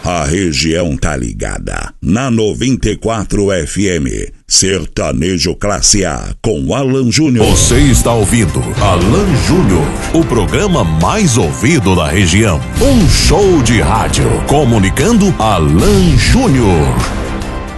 A região tá ligada. Na 94 FM. Sertanejo Classe A com Alan Júnior. Você está ouvindo Alan Júnior, o programa mais ouvido da região. Um show de rádio comunicando Alan Júnior.